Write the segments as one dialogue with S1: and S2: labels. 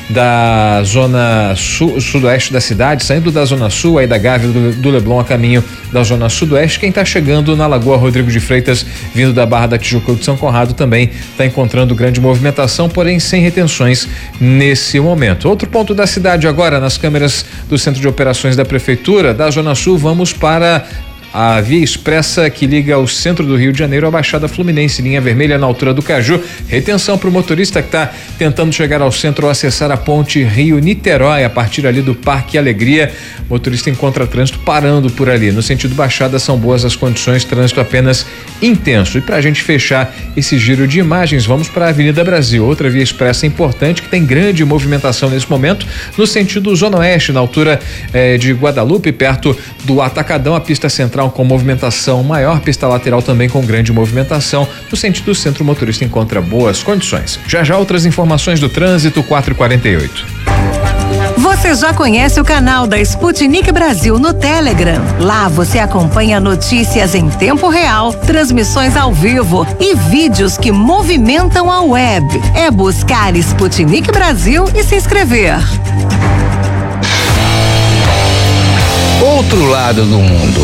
S1: da zona sudoeste da cidade, saindo da zona sul, aí da Gávea do Leblon a caminho da zona sudoeste. Quem está chegando na Lagoa Rodrigo de Freitas, vindo da Barra da Tijuca ou de São Conrado, também está encontrando grande movimentação, porém sem retenções nesse momento. Outro ponto da cidade agora, nas câmeras do Centro de Operações da Prefeitura, da Zona Sul, vamos para a via expressa que liga o centro do Rio de Janeiro à Baixada Fluminense, linha vermelha na altura do Caju. Retenção para o motorista que está tentando chegar ao centro ou acessar a ponte Rio-Niterói, a partir ali do Parque Alegria. O motorista encontra trânsito parando por ali. No sentido Baixada são boas as condições, trânsito apenas intenso. E para a gente fechar esse giro de imagens, vamos para a Avenida Brasil, outra via expressa importante que tem grande movimentação nesse momento, no sentido Zona Oeste, na altura de Guadalupe, perto do Atacadão, a pista central com movimentação maior, pista lateral também com grande movimentação. No sentido centro, o motorista encontra boas condições. Já outras informações do trânsito, 4h48.
S2: Você já conhece o canal da Sputnik Brasil no Telegram? Lá você acompanha notícias em tempo real, transmissões ao vivo e vídeos que movimentam a web. É buscar Sputnik Brasil e se inscrever.
S3: Outro lado do mundo.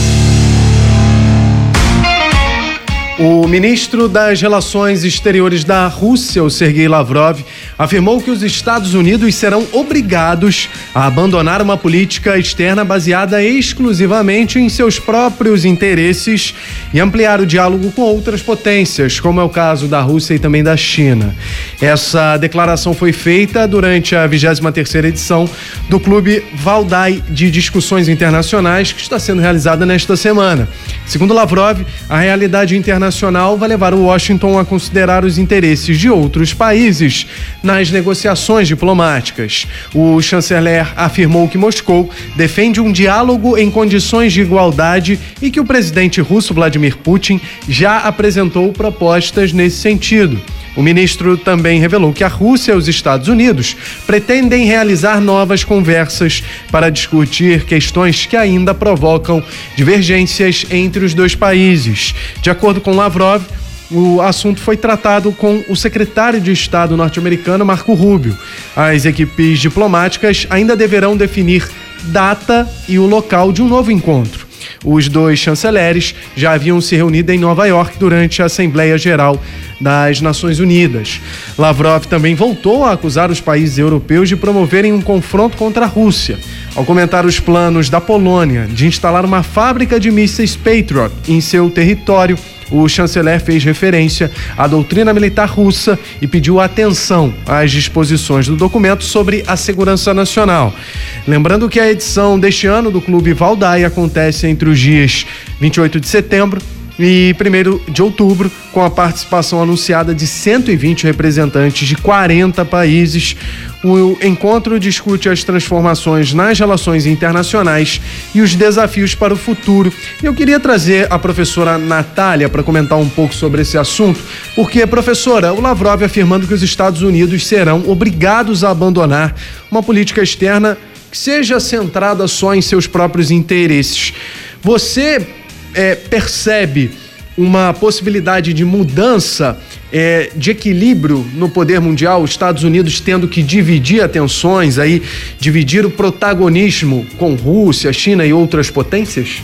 S4: O ministro das Relações Exteriores da Rússia, o Sergei Lavrov, afirmou que os Estados Unidos serão obrigados a abandonar uma política externa baseada exclusivamente em seus próprios interesses e ampliar o diálogo com outras potências, como é o caso da Rússia e também da China. Essa declaração foi feita durante a 23ª edição do Clube Valdai de Discussões Internacionais, que está sendo realizada nesta semana. Segundo Lavrov, a realidade internacional vai levar o Washington a considerar os interesses de outros países nas negociações diplomáticas. O chanceler afirmou que Moscou defende um diálogo em condições de igualdade e que o presidente russo Vladimir Putin já apresentou propostas nesse sentido. O ministro também revelou que a Rússia e os Estados Unidos pretendem realizar novas conversas para discutir questões que ainda provocam divergências entre os dois países. De acordo com Lavrov, o assunto foi tratado com o secretário de Estado norte-americano, Marco Rubio. As equipes diplomáticas ainda deverão definir data e o local de um novo encontro. Os dois chanceleres já haviam se reunido em Nova York durante a Assembleia Geral das Nações Unidas. Lavrov também voltou a acusar os países europeus de promoverem um confronto contra a Rússia. Ao comentar os planos da Polônia de instalar uma fábrica de mísseis Patriot em seu território, o chanceler fez referência à doutrina militar russa e pediu atenção às disposições do documento sobre a segurança nacional. Lembrando que a edição deste ano do Clube Valdai acontece entre os dias 28 de setembro e 1º de outubro, com a participação anunciada de 120 representantes de 40 países. O encontro discute as transformações nas relações internacionais e os desafios para o futuro. Eu queria trazer a professora Natália para comentar um pouco sobre esse assunto, porque, professora, o Lavrov afirmando que os Estados Unidos serão obrigados a abandonar uma política externa que seja centrada só em seus próprios interesses. Você percebe uma possibilidade de mudança de equilíbrio no poder mundial, os Estados Unidos tendo que dividir atenções, aí, dividir o protagonismo com Rússia, China e outras potências?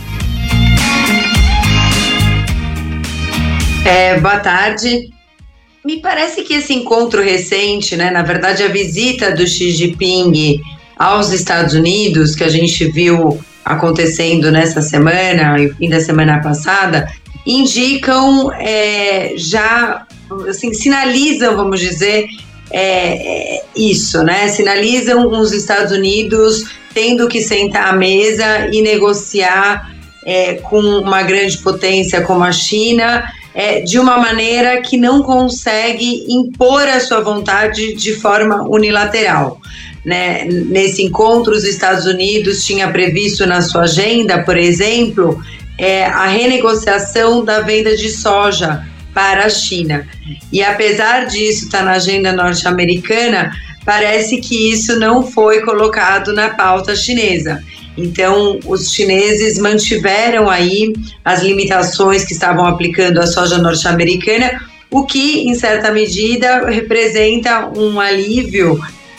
S5: Boa tarde. Me parece que esse encontro recente, né, na verdade a visita do Xi Jinping aos Estados Unidos, que a gente viu acontecendo nessa semana e fim da semana passada, indicam, já, assim, sinalizam, vamos dizer, isso, né? Sinalizam os Estados Unidos tendo que sentar à mesa e negociar com uma grande potência como a China, de uma maneira que não consegue impor a sua vontade de forma unilateral. Né? Nesse encontro, os Estados Unidos tinha previsto na sua agenda, por exemplo, a renegociação da venda de soja para a China. E apesar disso estar na agenda norte-americana, parece que isso não foi colocado na pauta chinesa. Então, os chineses mantiveram aí as limitações que estavam aplicando à soja norte-americana, o que, em certa medida, representa um alívio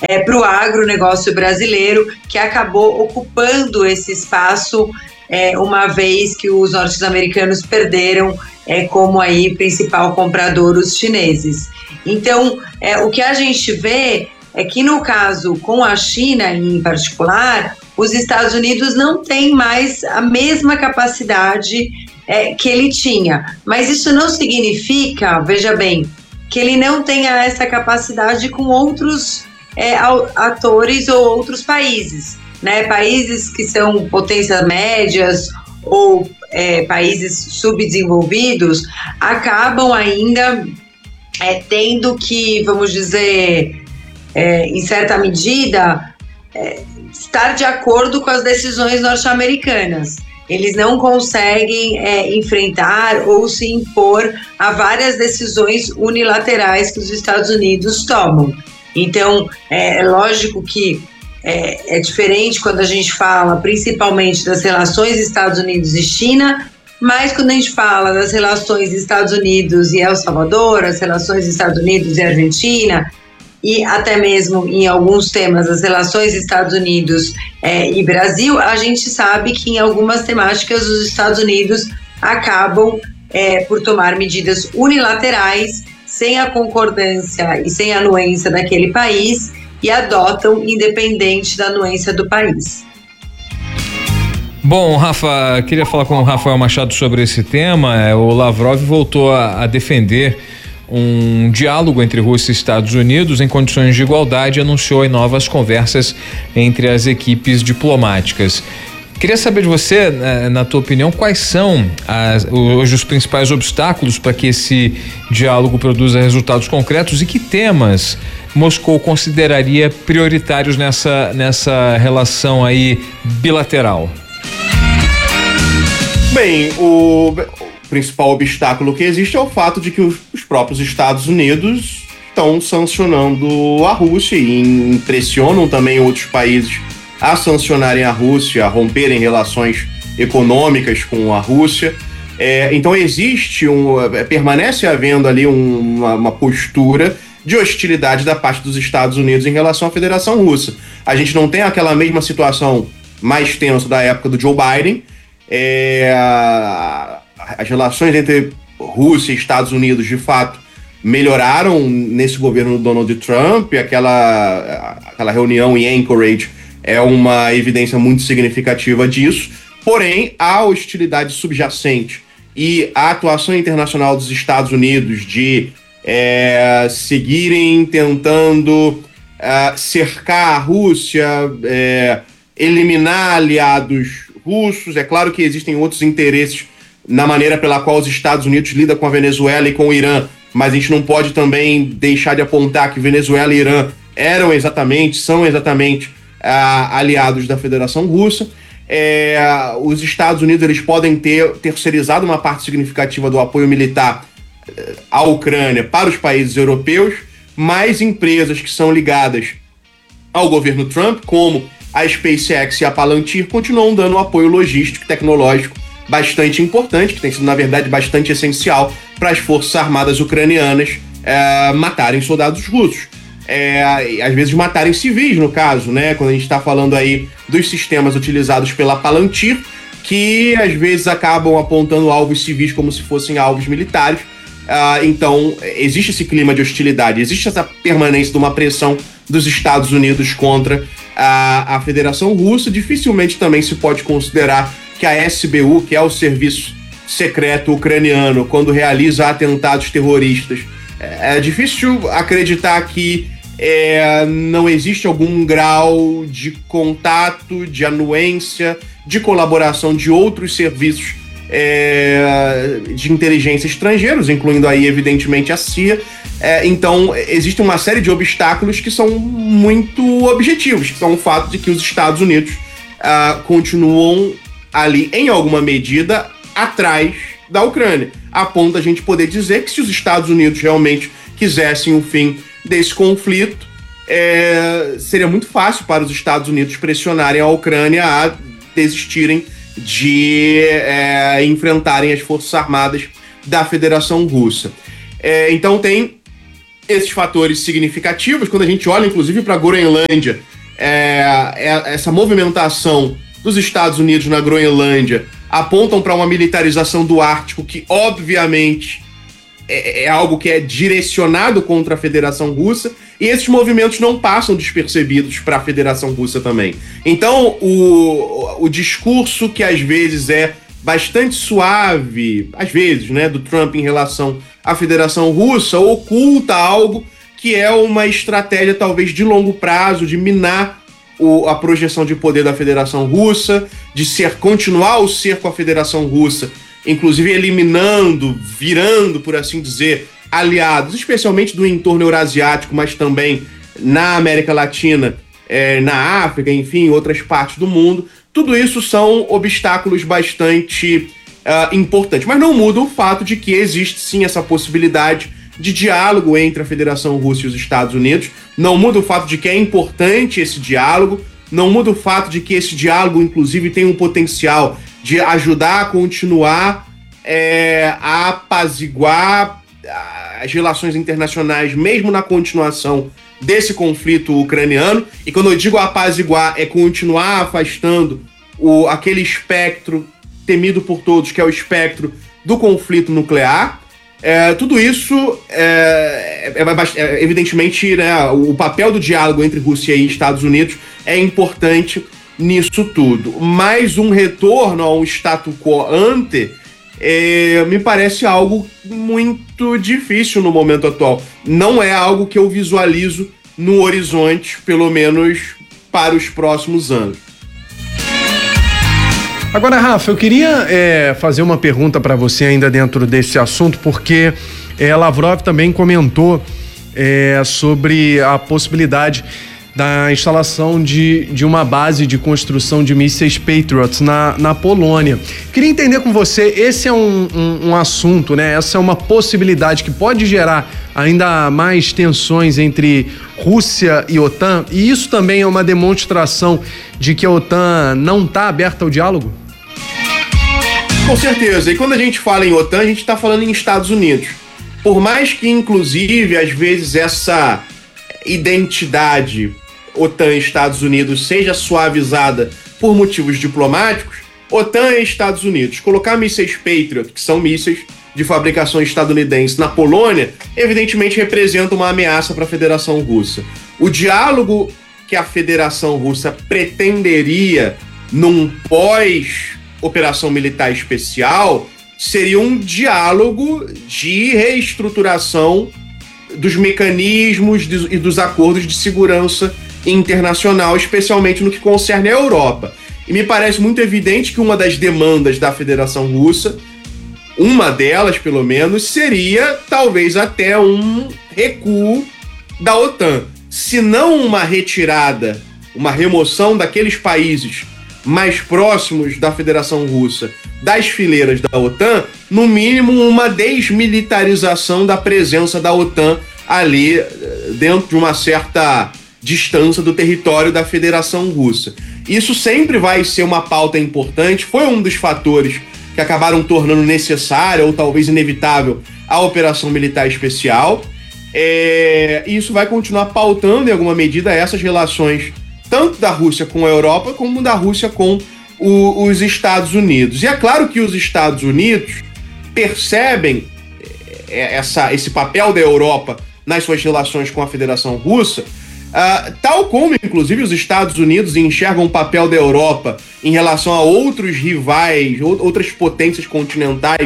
S5: para o agronegócio brasileiro, que acabou ocupando esse espaço, uma vez que os norte-americanos perderam como aí principal comprador os chineses. Então, o que a gente vê é que no caso com a China em particular, os Estados Unidos não têm mais a mesma capacidade que ele tinha. Mas isso não significa, veja bem, que ele não tenha essa capacidade com outros atores ou outros países, né? Países que são potências médias ou países subdesenvolvidos acabam ainda tendo que, vamos dizer, em certa medida, estar de acordo com as decisões norte-americanas. Eles não conseguem enfrentar ou se impor a várias decisões unilaterais que os Estados Unidos tomam. Então, é lógico que é diferente quando a gente fala principalmente das relações Estados Unidos e China, mas quando a gente fala das relações Estados Unidos e El Salvador, as relações Estados Unidos e Argentina, e até mesmo em alguns temas as relações Estados Unidos e Brasil, a gente sabe que em algumas temáticas os Estados Unidos acabam por tomar medidas unilaterais sem a concordância e sem a anuência daquele país e adotam independente da anuência do país.
S1: Bom, Rafa, queria falar com o Rafael Machado sobre esse tema. O Lavrov voltou a defender um diálogo entre Rússia e Estados Unidos em condições de igualdade e anunciou aí novas conversas entre as equipes diplomáticas. Queria saber de você, na tua opinião, quais são hoje os principais obstáculos para que esse diálogo produza resultados concretos e que temas Moscou consideraria prioritários nessa relação aí bilateral?
S3: Bem, o principal obstáculo que existe é o fato de que os próprios Estados Unidos estão sancionando a Rússia e pressionam também outros países a sancionarem a Rússia, a romperem relações econômicas com a Rússia. Então permanece havendo ali uma postura de hostilidade da parte dos Estados Unidos em relação à Federação Russa. A gente não tem aquela mesma situação mais tensa da época do Joe Biden. As relações entre Rússia e Estados Unidos, de fato, melhoraram nesse governo do Donald Trump. Aquela reunião em Anchorage é uma evidência muito significativa disso. Porém, a hostilidade subjacente e a atuação internacional dos Estados Unidos de seguirem tentando cercar a Rússia, eliminar aliados russos. É claro que existem outros interesses na maneira pela qual os Estados Unidos lidam com a Venezuela e com o Irã, mas a gente não pode também deixar de apontar que Venezuela e Irã são exatamente aliados da Federação Russa. Os Estados Unidos eles podem ter terceirizado uma parte significativa do apoio militar à Ucrânia para os países europeus, mas empresas que são ligadas ao governo Trump, como a SpaceX e a Palantir, continuam dando um apoio logístico e tecnológico bastante importante, que tem sido, na verdade, bastante essencial para as forças armadas ucranianas matarem soldados russos. E às vezes matarem civis, no caso, né? Quando a gente está falando aí dos sistemas utilizados pela Palantir, que às vezes acabam apontando alvos civis como se fossem alvos militares. Então, existe esse clima de hostilidade, existe essa permanência de uma pressão dos Estados Unidos contra a Federação Russa. Dificilmente também se pode considerar que a SBU, que é o Serviço Secreto Ucraniano, quando realiza atentados terroristas, é difícil acreditar que não existe algum grau de contato, de anuência, de colaboração de outros serviços de inteligência estrangeiros, incluindo aí, evidentemente, a CIA. Então, existe uma série de obstáculos que são muito objetivos, que são o fato de que os Estados Unidos continuam ali, em alguma medida, atrás da Ucrânia, a ponto da gente poder dizer que se os Estados Unidos realmente quisessem o fim desse conflito, seria muito fácil para os Estados Unidos pressionarem a Ucrânia a desistirem de enfrentarem as forças armadas da Federação Russa. Então tem esses fatores significativos, quando a gente olha inclusive para a Groenlândia, essa movimentação dos Estados Unidos na Groenlândia apontam para uma militarização do Ártico que, obviamente, é algo que é direcionado contra a Federação Russa, e esses movimentos não passam despercebidos para a Federação Russa também. Então, o discurso que às vezes é bastante suave, às vezes, né, do Trump em relação à Federação Russa, oculta algo que é uma estratégia talvez de longo prazo, de minar a projeção de poder da Federação Russa, de continuar o cerco à Federação Russa, inclusive eliminando, virando, por assim dizer, aliados, especialmente do entorno eurasiático, mas também na América Latina, na África, enfim, em outras partes do mundo. Tudo isso são obstáculos bastante importantes, mas não muda o fato de que existe sim essa possibilidade de diálogo entre a Federação Russa e os Estados Unidos, não muda o fato de que é importante esse diálogo, não muda o fato de que esse diálogo, inclusive, tem um potencial de ajudar a continuar a apaziguar as relações internacionais, mesmo na continuação desse conflito ucraniano. E quando eu digo apaziguar, é continuar afastando aquele espectro temido por todos, que é o espectro do conflito nuclear. Tudo isso, evidentemente, né, o papel do diálogo entre Rússia e Estados Unidos é importante nisso tudo. Mas um retorno a um status quo ante me parece algo muito difícil no momento atual. Não é algo que eu visualizo no horizonte, pelo menos para os próximos anos.
S4: Agora, Rafa, eu queria fazer uma pergunta para você ainda dentro desse assunto, porque Lavrov também comentou sobre a possibilidade da instalação de uma base de construção de mísseis Patriot na Polônia. Queria entender com você, esse é um assunto, né? Essa é uma possibilidade que pode gerar ainda mais tensões entre Rússia e OTAN, e isso também é uma demonstração de que a OTAN não está aberta ao diálogo?
S3: Com certeza, e quando a gente fala em OTAN, a gente está falando em Estados Unidos. Por mais que, inclusive, às vezes essa identidade OTAN-Estados Unidos seja suavizada por motivos diplomáticos, OTAN e Estados Unidos. Colocar mísseis Patriot, que são mísseis de fabricação estadunidense, na Polônia, evidentemente representa uma ameaça para a Federação Russa. O diálogo que a Federação Russa pretenderia num pós-operação militar especial seria um diálogo de reestruturação dos mecanismos e dos acordos de segurança internacional, especialmente no que concerne a Europa. E me parece muito evidente que uma das demandas da Federação Russa, uma delas pelo menos, seria talvez até um recuo da OTAN. Se não uma retirada, uma remoção daqueles países mais próximos da Federação Russa das fileiras da OTAN, no mínimo uma desmilitarização da presença da OTAN ali dentro de uma certa distância do território da Federação Russa. Isso sempre vai ser uma pauta importante, foi um dos fatores que acabaram tornando necessária ou talvez inevitável a operação militar especial. E isso vai continuar pautando em alguma medida essas relações tanto da Rússia com a Europa como da Rússia com os Estados Unidos. E é claro que os Estados Unidos percebem esse papel da Europa nas suas relações com a Federação Russa, tal como, inclusive, os Estados Unidos enxergam o papel da Europa em relação a outros rivais, outras potências continentais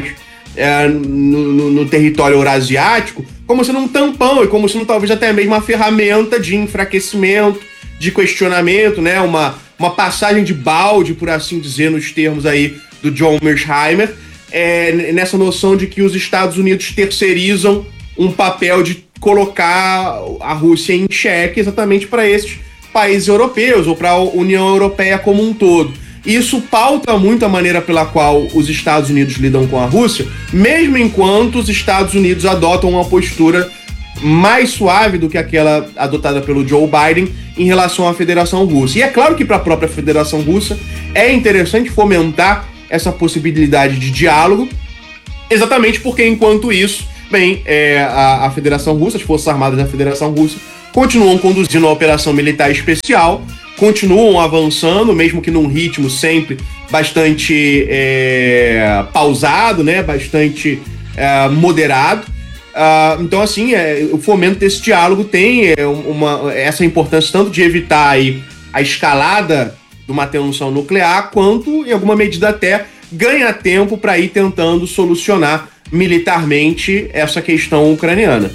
S3: no território eurasiático, como sendo um tampão e como sendo talvez até mesmo uma ferramenta de enfraquecimento, de questionamento, né? Uma passagem de balde, por assim dizer, nos termos aí do John Mearsheimer, nessa noção de que os Estados Unidos terceirizam um papel de colocar a Rússia em xeque exatamente para esses países europeus ou para a União Europeia como um todo. Isso pauta muito a maneira pela qual os Estados Unidos lidam com a Rússia, mesmo enquanto os Estados Unidos adotam uma postura mais suave do que aquela adotada pelo Joe Biden em relação à Federação Russa. E é claro que para a própria Federação Russa é interessante fomentar essa possibilidade de diálogo, exatamente porque, enquanto isso, Bem, a Federação Russa, as Forças Armadas da Federação Russa, continuam conduzindo a operação militar especial, continuam avançando, mesmo que num ritmo sempre bastante pausado, né? Bastante moderado. Então, assim, o fomento desse diálogo tem essa importância tanto de evitar aí a escalada de uma tensão nuclear, quanto, em alguma medida, até ganha tempo para ir tentando solucionar militarmente essa questão ucraniana.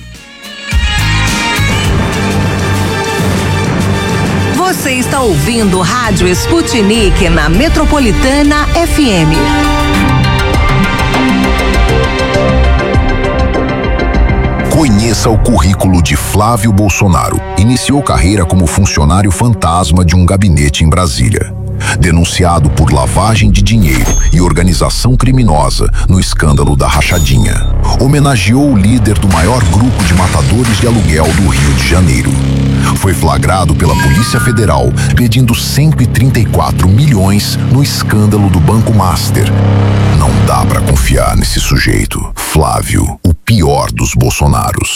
S2: Você está ouvindo Rádio Sputnik na Metropolitana FM.
S6: Conheça o currículo de Flávio Bolsonaro. Iniciou carreira como funcionário fantasma de um gabinete em Brasília. Denunciado por lavagem de dinheiro e organização criminosa no escândalo da Rachadinha. Homenageou o líder do maior grupo de matadores de aluguel do Rio de Janeiro. Foi flagrado pela Polícia Federal pedindo 134 milhões no escândalo do Banco Master. Não dá pra confiar nesse sujeito. Flávio, o pior dos Bolsonaros.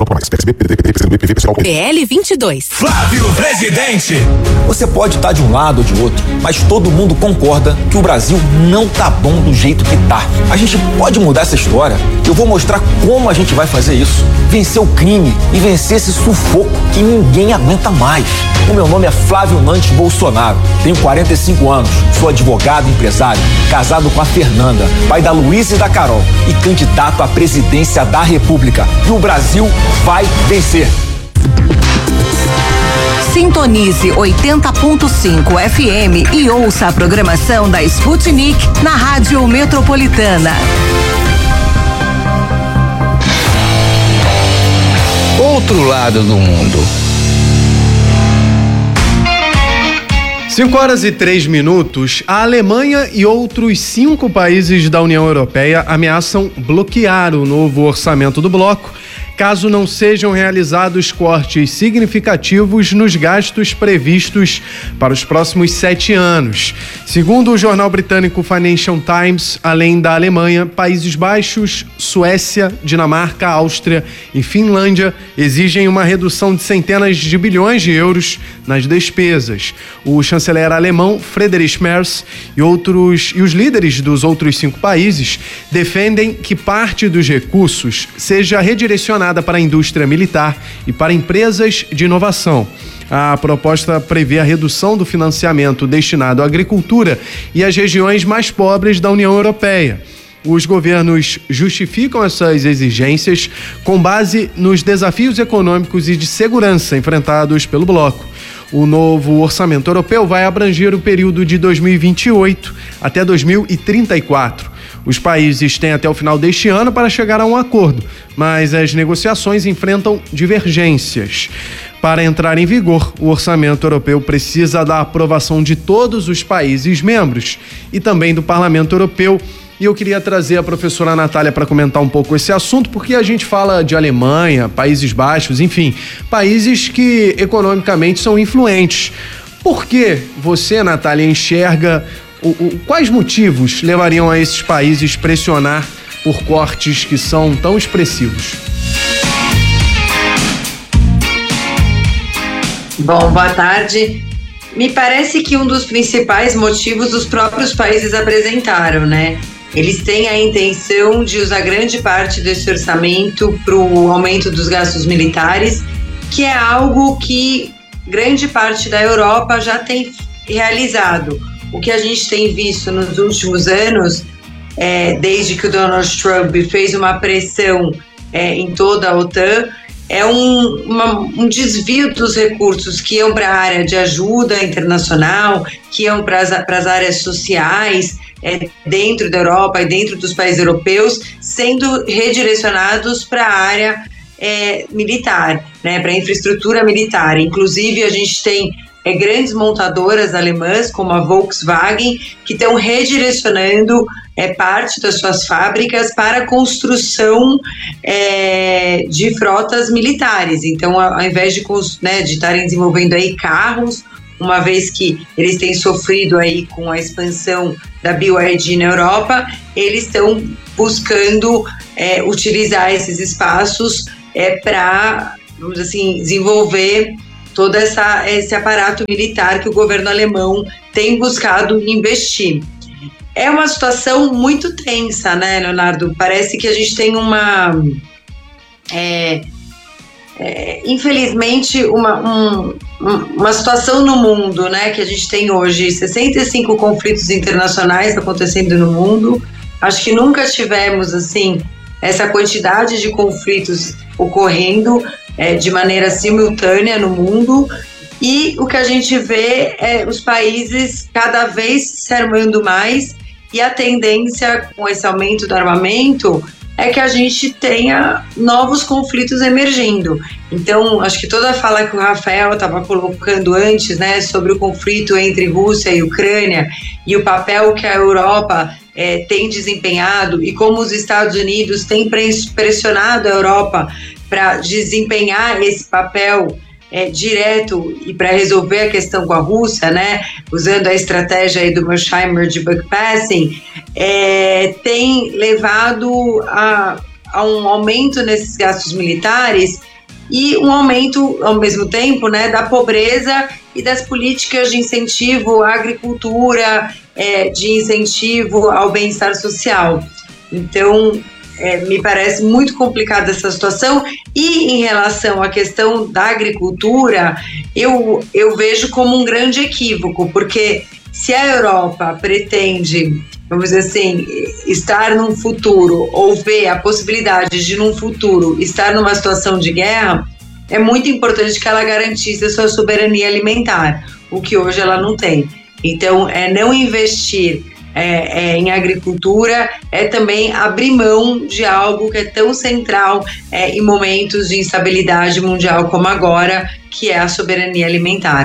S2: PL 22.
S7: Flávio Presidente! Você pode estar de um lado ou de outro, mas todo mundo concorda que o Brasil não tá bom do jeito que tá. A gente pode mudar essa história. Eu vou mostrar como a gente vai fazer isso. Vencer o crime e vencer esse sufoco que ninguém aguenta mais. O meu nome é Flávio Nantes Bolsonaro. Tenho 45 anos, sou advogado e empresário, casado com a Fernanda, pai da Luísa e da Carol e candidato à presidência da República. E o Brasil vai vencer.
S2: Sintonize 80.5 FM e ouça a programação da Sputnik na Rádio Metropolitana.
S8: Outro lado do mundo.
S4: 5h03. A Alemanha e outros 5 países da União Europeia ameaçam bloquear o novo orçamento do bloco, caso não sejam realizados cortes significativos nos gastos previstos para os próximos 7 anos. Segundo o jornal britânico Financial Times, além da Alemanha, Países Baixos, Suécia, Dinamarca, Áustria e Finlândia exigem uma redução de centenas de bilhões de euros nas despesas. O chanceler alemão Friedrich Merz e os líderes dos outros 5 países defendem que parte dos recursos seja redirecionada para a indústria militar e para empresas de inovação. A proposta prevê a redução do financiamento destinado à agricultura e às regiões mais pobres da União Europeia. Os governos justificam essas exigências com base nos desafios econômicos e de segurança enfrentados pelo bloco. O novo orçamento europeu vai abranger o período de 2028 até 2034. Os países têm até o final deste ano para chegar a um acordo, mas as negociações enfrentam divergências. Para entrar em vigor, o orçamento europeu precisa da aprovação de todos os países membros e também do Parlamento Europeu. E eu queria trazer a professora Natália para comentar um pouco esse assunto, porque a gente fala de Alemanha, Países Baixos, enfim, países que economicamente são influentes. Por que você, Natália, enxerga quais motivos levariam a esses países pressionar por cortes que são tão expressivos?
S5: Bom, boa tarde. Me parece que um dos principais motivos os próprios países apresentaram, né? Eles têm a intenção de usar grande parte desse orçamento para o aumento dos gastos militares, que é algo que grande parte da Europa já tem realizado. O que a gente tem visto nos últimos anos, desde que o Donald Trump fez uma pressão em toda a OTAN, é um desvio dos recursos que iam para a área de ajuda internacional, que iam para as áreas sociais, dentro da Europa e dentro dos países europeus, sendo redirecionados para a área militar, né, para a infraestrutura militar. Inclusive, a gente tem grandes montadoras alemãs, como a Volkswagen, que estão redirecionando parte das suas fábricas para a construção de frotas militares. Então, ao invés de estarem desenvolvendo aí carros uma vez que eles têm sofrido aí com a expansão da BYD na Europa, eles estão buscando utilizar esses espaços para, vamos dizer assim, desenvolver todo esse aparato militar que o governo alemão tem buscado investir. É uma situação muito tensa, né, Leonardo? Parece que a gente tem infelizmente, uma situação no mundo, né, que a gente tem hoje 65 conflitos internacionais acontecendo no mundo. Acho que nunca tivemos, assim, essa quantidade de conflitos ocorrendo de maneira simultânea no mundo, e o que a gente vê é os países cada vez se armando mais, e a tendência com esse aumento do armamento é que a gente tenha novos conflitos emergindo. Então, acho que toda a fala que o Rafael estava colocando antes, né, sobre o conflito entre Rússia e Ucrânia e o papel que a Europa tem desempenhado e como os Estados Unidos têm pressionado a Europa para desempenhar esse papel direto e para resolver a questão com a Rússia, né, usando a estratégia aí do Mersheimer de backpassing, tem levado a um aumento nesses gastos militares e um aumento, ao mesmo tempo, né, da pobreza e das políticas de incentivo à agricultura, de incentivo ao bem-estar social. Então, me parece muito complicada essa situação. E em relação à questão da agricultura, eu vejo como um grande equívoco, porque se a Europa pretende, vamos dizer assim, estar num futuro, ou ver a possibilidade de num futuro estar numa situação de guerra, é muito importante que ela garantisse a sua soberania alimentar, o que hoje ela não tem. Então, não investir em agricultura é também abrir mão de algo que é tão central em momentos de instabilidade mundial como agora, que é a soberania alimentar.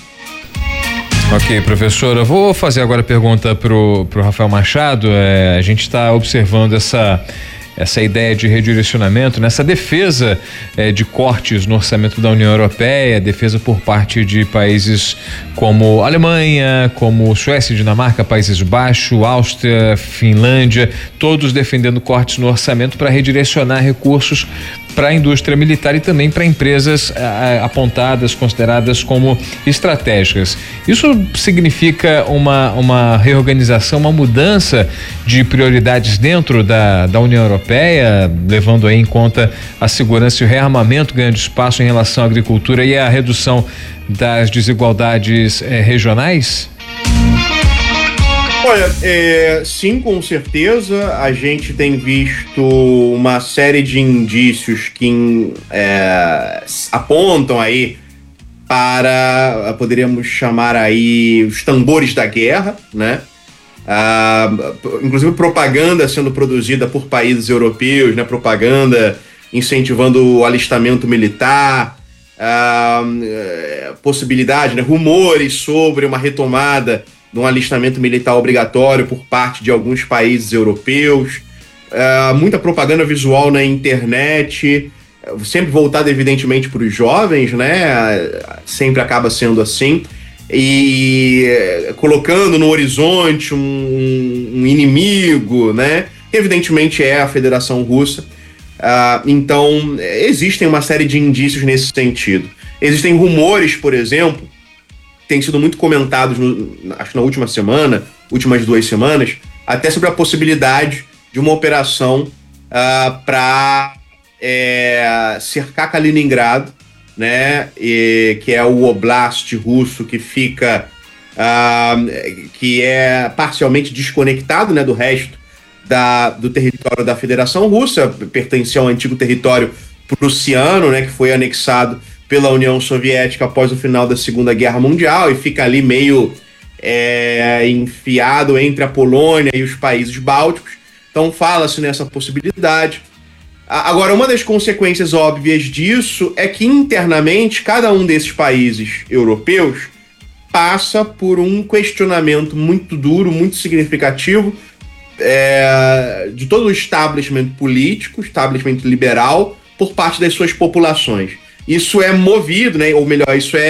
S1: Ok, professora, vou fazer agora a pergunta pro Rafael Machado. A gente está observando essa ideia de redirecionamento, nessa defesa de cortes no orçamento da União Europeia, defesa por parte de países como Alemanha, como Suécia, Dinamarca, Países Baixos, Áustria, Finlândia, todos defendendo cortes no orçamento para redirecionar recursos para a indústria militar e também para empresas apontadas, consideradas como estratégicas. Isso significa uma reorganização, uma mudança de prioridades dentro da União Europeia, levando aí em conta a segurança e o rearmamento ganhando espaço em relação à agricultura e a redução das desigualdades regionais?
S3: Olha, sim, com certeza. A gente tem visto uma série de indícios que apontam aí para, poderíamos chamar aí, os tambores da guerra, né? Inclusive propaganda sendo produzida por países europeus, né? Propaganda incentivando o alistamento militar, possibilidade, né? Rumores sobre uma retomada de um alistamento militar obrigatório por parte de alguns países europeus, muita propaganda visual na internet, sempre voltada evidentemente para os jovens, né? Sempre acaba sendo assim, e colocando no horizonte um inimigo, né? Que evidentemente é a Federação Russa. Então, existem uma série de indícios nesse sentido. Existem rumores, por exemplo, têm sido muito comentados, acho que na últimas 2 semanas, até sobre a possibilidade de uma operação para cercar Kaliningrado, né? Que é o oblast russo que fica, que é parcialmente desconectado, né, do resto do território da Federação Russa, pertencia ao antigo território prussiano, né, que foi anexado pela União Soviética após o final da Segunda Guerra Mundial e fica ali meio enfiado entre a Polônia e os países bálticos. Então fala-se nessa possibilidade. Agora, uma das consequências óbvias disso é que internamente cada um desses países europeus passa por um questionamento muito duro, muito significativo de todo o establishment político, establishment liberal, por parte das suas populações. Isso é movido, né, ou melhor, isso é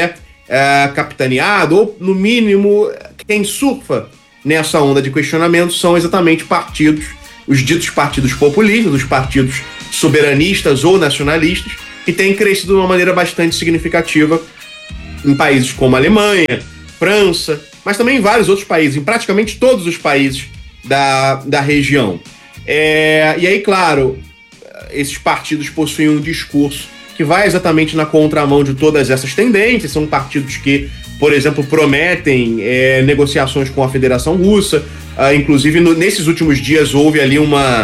S3: capitaneado, ou no mínimo quem surfa nessa onda de questionamento são exatamente partidos, os ditos partidos populistas, os partidos soberanistas ou nacionalistas, que têm crescido de uma maneira bastante significativa em países como a Alemanha, França, mas também em vários outros países, em praticamente todos os países da região. E aí, claro, esses partidos possuem um discurso que vai exatamente na contramão de todas essas tendências. São partidos que, por exemplo, prometem negociações com a Federação Russa. Inclusive, nesses últimos dias houve ali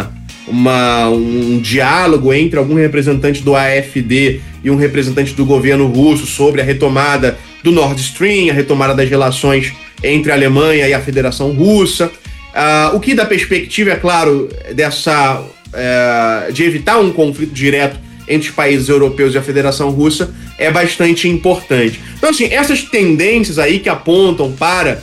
S3: um diálogo entre algum representante do AfD e um representante do governo russo sobre a retomada do Nord Stream, a retomada das relações entre a Alemanha e a Federação Russa. O que, da perspectiva, é claro, de evitar um conflito direto entre os países europeus e a Federação Russa, é bastante importante. Então, assim, essas tendências aí que apontam para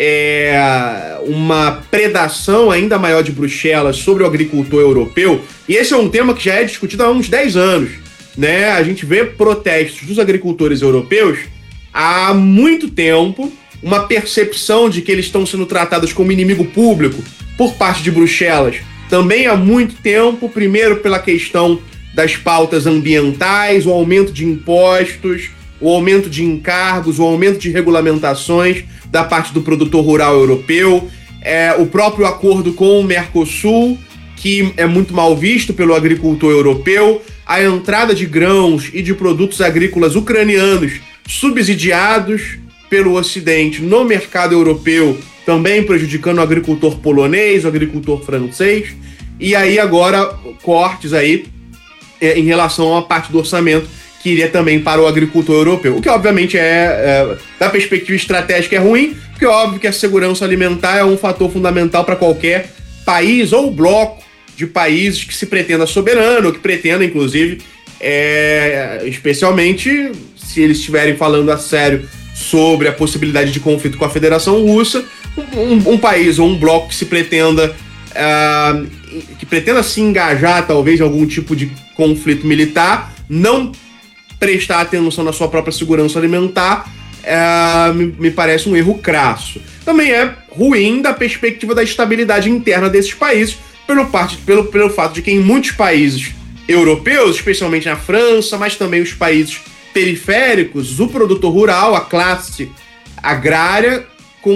S3: uma predação ainda maior de Bruxelas sobre o agricultor europeu, e esse é um tema que já é discutido há uns 10 anos, né? A gente vê protestos dos agricultores europeus há muito tempo, uma percepção de que eles estão sendo tratados como inimigo público por parte de Bruxelas também há muito tempo, primeiro pela questão das pautas ambientais, o aumento de impostos, o aumento de encargos, o aumento de regulamentações da parte do produtor rural europeu, o próprio acordo com o Mercosul, que é muito mal visto pelo agricultor europeu, a entrada de grãos e de produtos agrícolas ucranianos subsidiados pelo Ocidente no mercado europeu, também prejudicando o agricultor polonês, o agricultor francês, e aí agora cortes aí em relação à parte do orçamento que iria também para o agricultor europeu. O que obviamente da perspectiva estratégica é ruim, porque é óbvio que a segurança alimentar é um fator fundamental para qualquer país ou bloco de países que se pretenda soberano, ou que pretenda, inclusive, especialmente se eles estiverem falando a sério sobre a possibilidade de conflito com a Federação Russa, um país ou um bloco que se pretenda se engajar talvez em algum tipo de conflito militar, não prestar atenção na sua própria segurança alimentar, me parece um erro crasso. Também é ruim da perspectiva da estabilidade interna desses países, pelo fato de que em muitos países europeus, especialmente na França, mas também os países periféricos, o produtor rural, a classe agrária,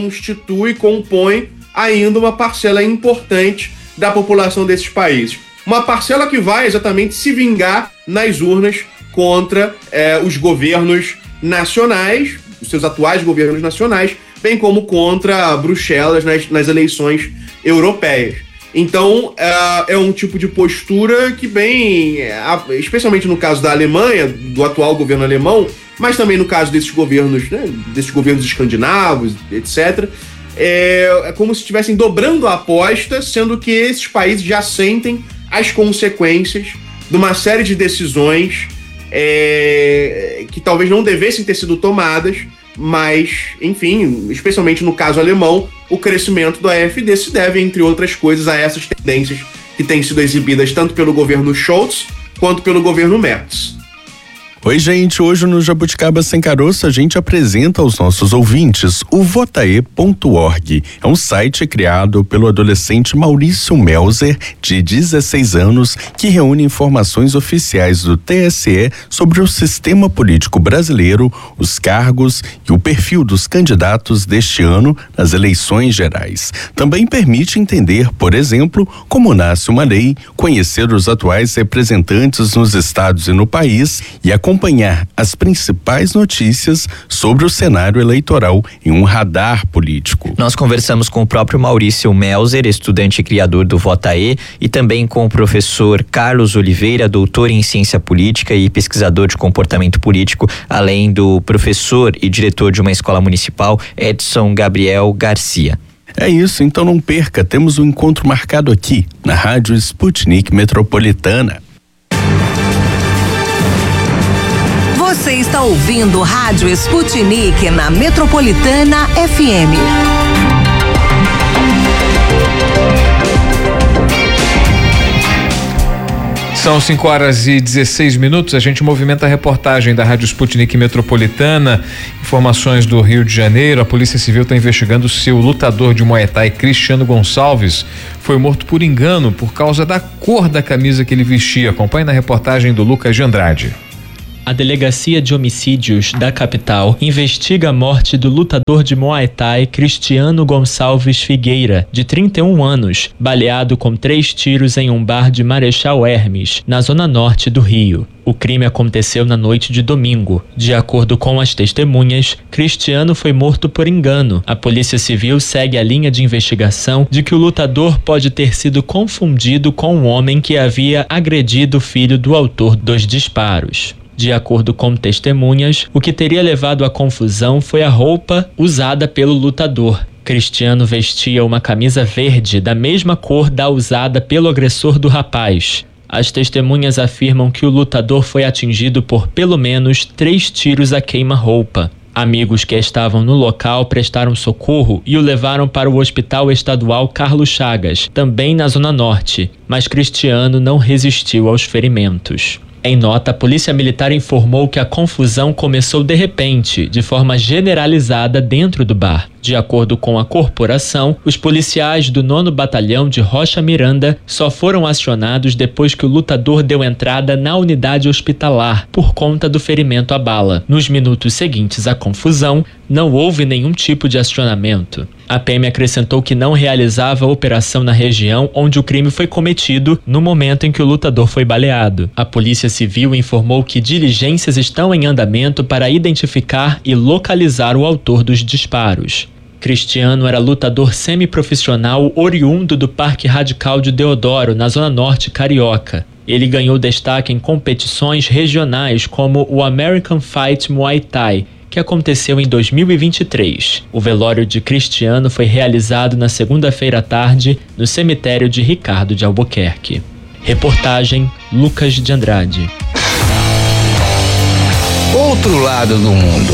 S3: compõe ainda uma parcela importante da população desses países. Uma parcela que vai exatamente se vingar nas urnas contra os governos nacionais, os seus atuais governos nacionais, bem como contra Bruxelas nas eleições europeias. Então, é um tipo de postura que especialmente no caso da Alemanha, do atual governo alemão, mas também no caso desses governos, né, desses governos escandinavos, etc., é como se estivessem dobrando a aposta, sendo que esses países já sentem as consequências de uma série de decisões que talvez não devessem ter sido tomadas, mas, enfim, especialmente no caso alemão, o crescimento do AfD se deve, entre outras coisas, a essas tendências que têm sido exibidas tanto pelo governo Scholz quanto pelo governo Merz.
S9: Oi, gente, hoje no Jabuticaba Sem Caroço a gente apresenta aos nossos ouvintes o votae.org. É um site criado pelo adolescente Maurício Melzer, de 16 anos, que reúne informações oficiais do TSE sobre o sistema político brasileiro, os cargos e o perfil dos candidatos deste ano nas eleições gerais. Também permite entender, por exemplo, como nasce uma lei, conhecer os atuais representantes nos estados e no país e acompanhar as principais notícias sobre o cenário eleitoral em um radar político.
S10: Nós conversamos com o próprio Maurício Melzer, estudante e criador do Votae, e também com o professor Carlos Oliveira, doutor em ciência política e pesquisador de comportamento político, além do professor e diretor de uma escola municipal, Edson Gabriel Garcia.
S9: É isso, então não perca, temos um encontro marcado aqui na Rádio Sputnik Metropolitana.
S2: Você está ouvindo Rádio Sputnik na Metropolitana FM.
S1: São 5h16. A gente movimenta a reportagem da Rádio Sputnik Metropolitana. Informações do Rio de Janeiro. A Polícia Civil está investigando se o lutador de Muay Thai Cristiano Gonçalves foi morto por engano por causa da cor da camisa que ele vestia. Acompanhe na reportagem do Lucas de Andrade.
S11: A Delegacia de Homicídios da capital investiga a morte do lutador de Muay Thai Cristiano Gonçalves Figueira, de 31 anos, baleado com 3 tiros em um bar de Marechal Hermes, na zona norte do Rio. O crime aconteceu na noite de domingo. De acordo com as testemunhas, Cristiano foi morto por engano. A Polícia Civil segue a linha de investigação de que o lutador pode ter sido confundido com um homem que havia agredido o filho do autor dos disparos. De acordo com testemunhas, o que teria levado à confusão foi a roupa usada pelo lutador. Cristiano vestia uma camisa verde da mesma cor da usada pelo agressor do rapaz. As testemunhas afirmam que o lutador foi atingido por pelo menos 3 tiros a queima-roupa. Amigos que estavam no local prestaram socorro e o levaram para o Hospital Estadual Carlos Chagas, também na Zona Norte, mas Cristiano não resistiu aos ferimentos. Em nota, a Polícia Militar informou que a confusão começou de repente, de forma generalizada dentro do bar. De acordo com a corporação, os policiais do 9º Batalhão de Rocha Miranda só foram acionados depois que o lutador deu entrada na unidade hospitalar por conta do ferimento à bala. Nos minutos seguintes à confusão, não houve nenhum tipo de acionamento. A PM acrescentou que não realizava operação na região onde o crime foi cometido no momento em que o lutador foi baleado. A Polícia Civil informou que diligências estão em andamento para identificar e localizar o autor dos disparos. Cristiano era lutador semiprofissional oriundo do Parque Radical de Deodoro, na Zona Norte carioca. Ele ganhou destaque em competições regionais como o American Fight Muay Thai, que aconteceu em 2023. O velório de Cristiano foi realizado na segunda-feira à tarde no cemitério de Ricardo de Albuquerque. Reportagem Lucas de Andrade.
S8: Outro lado do mundo.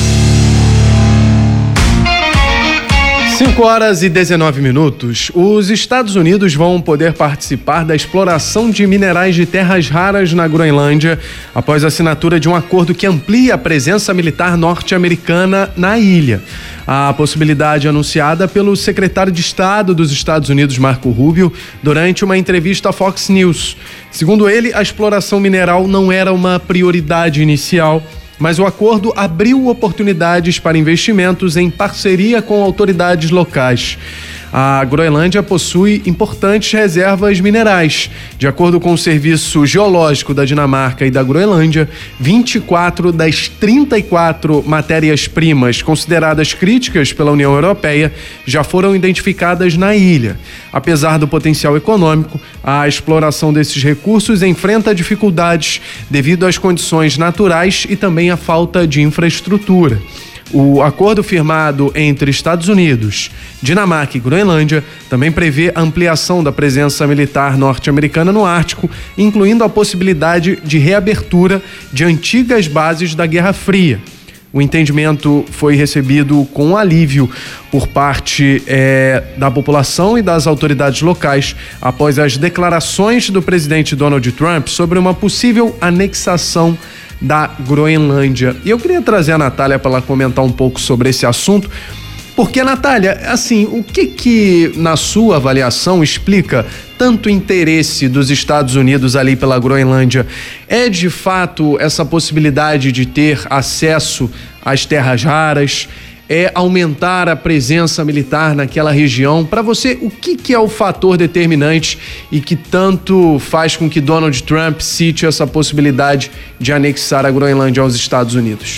S4: 5h19. Os Estados Unidos vão poder participar da exploração de minerais de terras raras na Groenlândia após a assinatura de um acordo que amplia a presença militar norte-americana na ilha. A possibilidade anunciada pelo secretário de Estado dos Estados Unidos, Marco Rubio, durante uma entrevista à Fox News. Segundo ele, a exploração mineral não era uma prioridade inicial, mas o acordo abriu oportunidades para investimentos em parceria com autoridades locais. A Groenlândia possui importantes reservas minerais. De acordo com o Serviço Geológico da Dinamarca e da Groenlândia, 24 das 34 matérias-primas consideradas críticas pela União Europeia já foram identificadas na ilha. Apesar do potencial econômico, a exploração desses recursos enfrenta dificuldades devido às condições naturais e também à falta de infraestrutura. O acordo firmado entre Estados Unidos, Dinamarca e Groenlândia também prevê a ampliação da presença militar norte-americana no Ártico, incluindo a possibilidade de reabertura de antigas bases da Guerra Fria. O entendimento foi recebido com alívio por parte da população e das autoridades locais após as declarações do presidente Donald Trump sobre uma possível anexação da Groenlândia. E eu queria trazer a Natália para ela comentar um pouco sobre esse assunto, porque, Natália, assim, o que na sua avaliação explica tanto interesse dos Estados Unidos ali pela Groenlândia? É de fato essa possibilidade de ter acesso às terras raras? É aumentar a presença militar naquela região? Para você, o que é o fator determinante e que tanto faz com que Donald Trump cite essa possibilidade de anexar a Groenlândia aos Estados Unidos?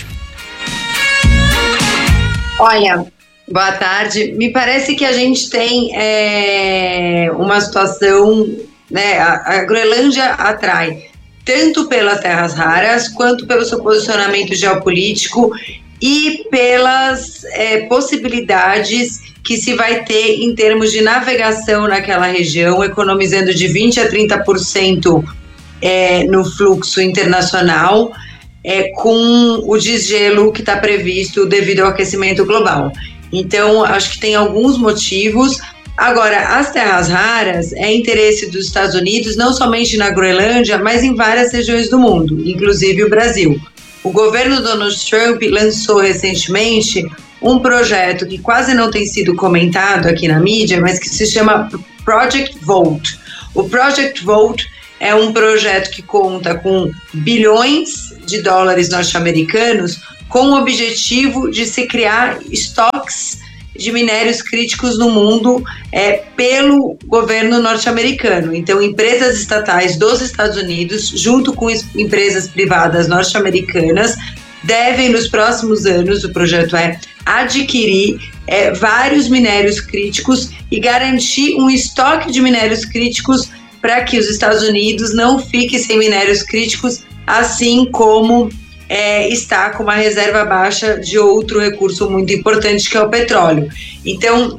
S5: Olha, boa tarde. Me parece que a gente tem uma situação, né? A Groenlândia atrai tanto pelas terras raras quanto pelo seu posicionamento geopolítico e pelas possibilidades que se vai ter em termos de navegação naquela região, economizando de 20% a 30% no fluxo internacional, com o desgelo que está previsto devido ao aquecimento global. Então, acho que tem alguns motivos. Agora, as terras raras é interesse dos Estados Unidos não somente na Groenlândia, mas em várias regiões do mundo, inclusive o Brasil. O governo Donald Trump lançou recentemente um projeto que quase não tem sido comentado aqui na mídia, mas que se chama Project Vote. O Project Vote é um projeto que conta com bilhões de dólares norte-americanos com o objetivo de se criar estoques de minérios críticos no mundo pelo governo norte-americano. Então, empresas estatais dos Estados Unidos, junto com empresas privadas norte-americanas, devem, nos próximos anos, o projeto é adquirir vários minérios críticos e garantir um estoque de minérios críticos para que os Estados Unidos não fiquem sem minérios críticos, assim como está com uma reserva baixa de outro recurso muito importante, que é o petróleo. Então,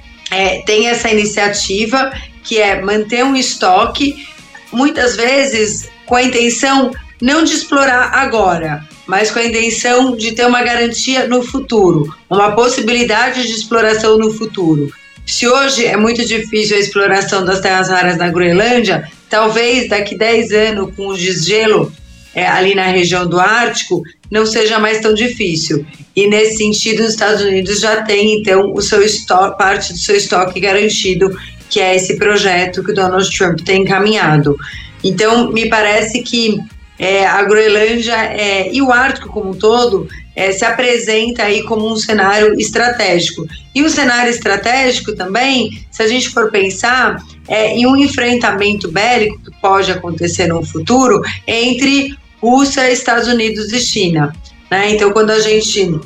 S5: tem essa iniciativa que é manter um estoque, muitas vezes com a intenção não de explorar agora, mas com a intenção de ter uma garantia no futuro, uma possibilidade de exploração no futuro. Se hoje é muito difícil a exploração das terras raras na Groenlândia, talvez daqui 10 anos, com o desgelo ali na região do Ártico, não seja mais tão difícil. E nesse sentido, os Estados Unidos já têm, então, o seu parte do seu estoque garantido, que é esse projeto que o Donald Trump tem encaminhado. Então, me parece que a Groenlândia e o Ártico como um todo se apresenta aí como um cenário estratégico. E um cenário estratégico também, se a gente for pensar em um enfrentamento bélico que pode acontecer no futuro entre Rússia, Estados Unidos e China, né? Então, quando a gente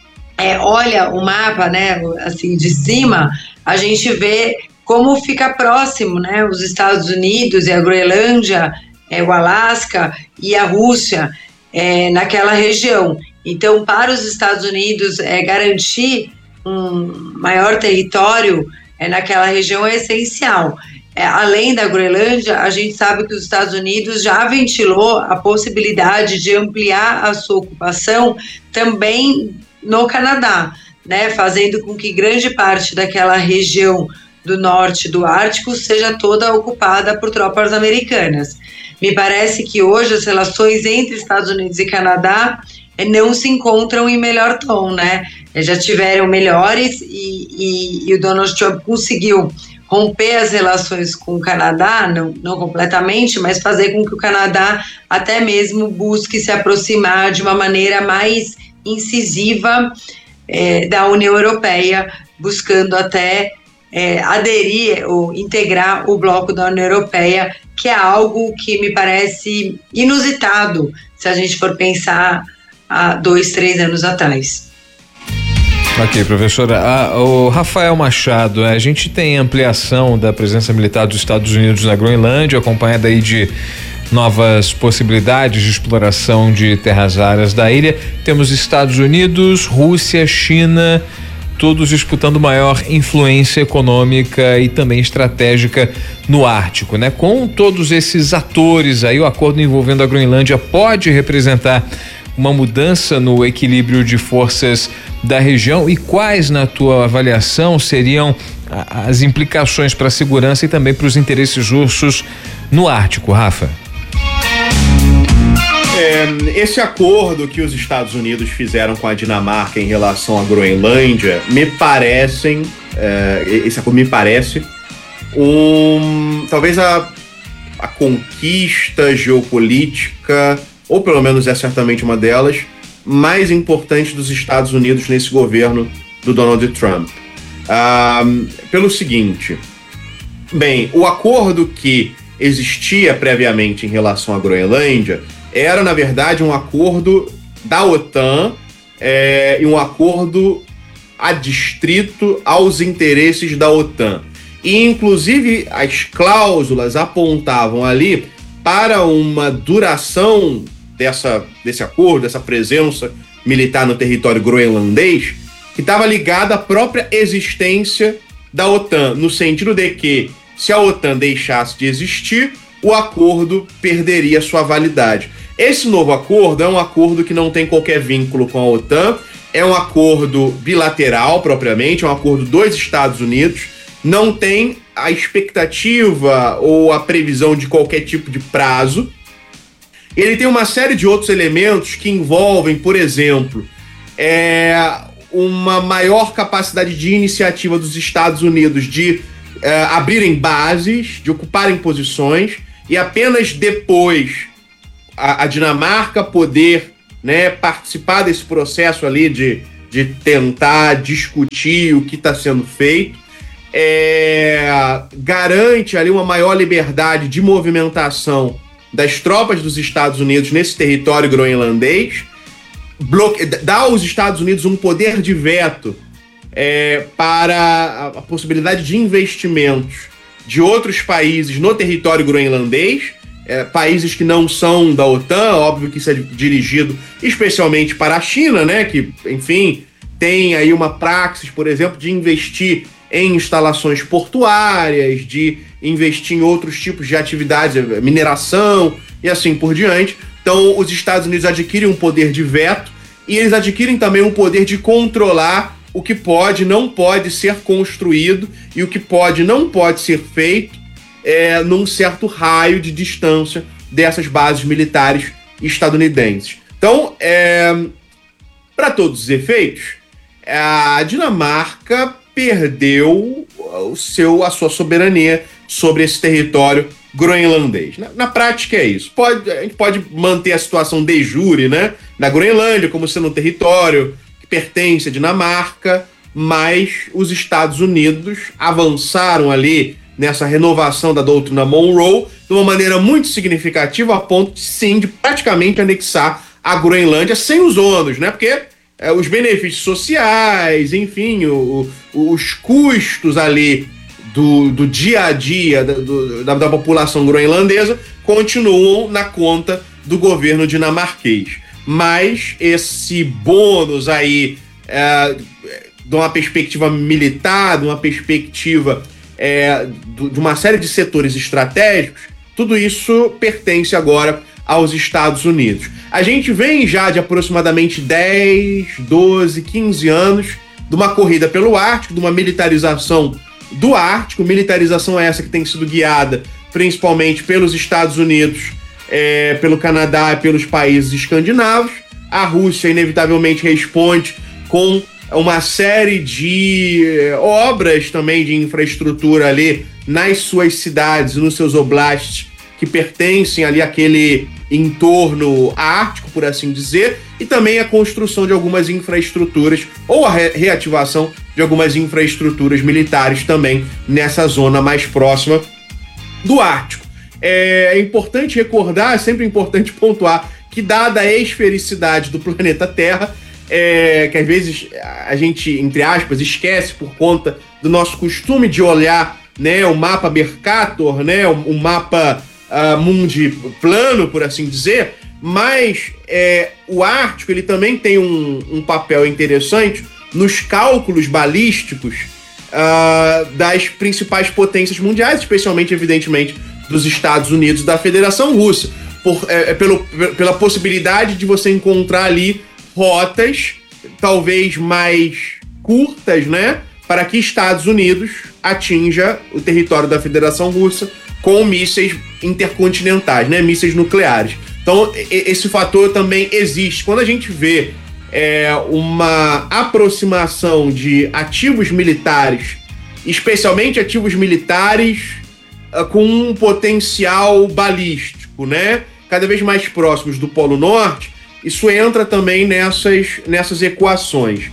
S5: olha o mapa, né, assim, de cima, a gente vê como fica próximo, né, os Estados Unidos e a Groenlândia, o Alasca e a Rússia naquela região. Então, para os Estados Unidos, garantir um maior território naquela região é essencial. Além da Groenlândia, a gente sabe que os Estados Unidos já ventilou a possibilidade de ampliar a sua ocupação também no Canadá, né, fazendo com que grande parte daquela região do norte do Ártico seja toda ocupada por tropas americanas. Me parece que hoje as relações entre Estados Unidos e Canadá não se encontram em melhor tom, né? Já tiveram melhores e o Donald Trump conseguiu romper as relações com o Canadá, não completamente, mas fazer com que o Canadá até mesmo busque se aproximar de uma maneira mais incisiva da União Europeia, buscando até aderir ou integrar o bloco da União Europeia, que é algo que me parece inusitado, se a gente for pensar há 2-3 anos atrás.
S1: Ok, professora. O Rafael Machado, a gente tem ampliação da presença militar dos Estados Unidos na Groenlândia, acompanhada aí de novas possibilidades de exploração de terras raras da ilha. Temos Estados Unidos, Rússia, China, todos disputando maior influência econômica e também estratégica no Ártico, né? Com todos esses atores aí, o acordo envolvendo a Groenlândia pode representar uma mudança no equilíbrio de forças da região, e quais, na tua avaliação, seriam as implicações para a segurança e também para os interesses russos no Ártico, Rafa?
S3: Esse acordo que os Estados Unidos fizeram com a Dinamarca em relação à Groenlândia esse acordo me parece talvez a conquista geopolítica, ou pelo menos é certamente uma delas, mais importante dos Estados Unidos nesse governo do Donald Trump. Pelo seguinte, o acordo que existia previamente em relação à Groenlândia era, na verdade, um acordo da OTAN e um acordo adstrito aos interesses da OTAN. E, inclusive, as cláusulas apontavam ali para uma duração desse acordo, dessa presença militar no território groenlandês, que estava ligada à própria existência da OTAN, no sentido de que, se a OTAN deixasse de existir, o acordo perderia sua validade. Esse novo acordo é um acordo que não tem qualquer vínculo com a OTAN, é um acordo bilateral propriamente, é um acordo dos Estados Unidos não tem a expectativa ou a previsão de qualquer tipo de prazo. Ele tem uma série de outros elementos que envolvem, por exemplo, uma maior capacidade de iniciativa dos Estados Unidos de abrirem bases, de ocuparem posições, e apenas depois a Dinamarca poder, né, participar desse processo ali de tentar discutir o que está sendo feito. Garante ali uma maior liberdade de movimentação das tropas dos Estados Unidos nesse território groenlandês, dá aos Estados Unidos um poder de veto para a possibilidade de investimentos de outros países no território groenlandês, países que não são da OTAN. Óbvio que isso é dirigido especialmente para a China, né, que, enfim, tem aí uma praxis, por exemplo, de investir em instalações portuárias, de investir em outros tipos de atividades, mineração e assim por diante. Então, os Estados Unidos adquirem um poder de veto e eles adquirem também um poder de controlar o que pode e não pode ser construído e o que pode e não pode ser feito num certo raio de distância dessas bases militares estadunidenses. Então, para todos os efeitos, a Dinamarca perdeu a sua soberania sobre esse território groenlandês. Na prática é isso. A gente pode manter a situação de jure, né, da Groenlândia como sendo um território que pertence à Dinamarca, mas os Estados Unidos avançaram ali nessa renovação da doutrina Monroe de uma maneira muito significativa, a ponto de, sim, de praticamente anexar a Groenlândia sem os ônus, né? Porque os benefícios sociais, enfim, os custos ali do dia a dia da população groenlandesa continuam na conta do governo dinamarquês. Mas esse bônus aí, de uma perspectiva militar, de uma perspectiva de uma série de setores estratégicos, tudo isso pertence agora aos Estados Unidos. A gente vem já de aproximadamente 10, 12, 15 anos de uma corrida pelo Ártico, de uma militarização do Ártico, militarização essa que tem sido guiada principalmente pelos Estados Unidos, pelo Canadá e pelos países escandinavos. A Rússia inevitavelmente responde com uma série de obras também de infraestrutura ali nas suas cidades, nos seus oblasts, que pertencem ali àquele entorno ártico, por assim dizer, e também a construção de algumas infraestruturas ou a reativação de algumas infraestruturas militares também nessa zona mais próxima do Ártico. É importante recordar, é sempre importante pontuar que, dada a esfericidade do planeta Terra, que às vezes a gente, entre aspas, esquece por conta do nosso costume de olhar, né, o mapa Mercator, né, o mapa mundi plano, por assim dizer, mas o Ártico ele também tem um papel interessante nos cálculos balísticos das principais potências mundiais, especialmente, evidentemente, dos Estados Unidos e da Federação Russa, pela possibilidade de você encontrar ali rotas talvez mais curtas, né, para que Estados Unidos atinja o território da Federação Russa com mísseis intercontinentais, né, mísseis nucleares. Então, esse fator também existe. Quando a gente vê uma aproximação de ativos militares, especialmente ativos militares com um potencial balístico, né, cada vez mais próximos do Polo Norte, isso entra também nessas equações.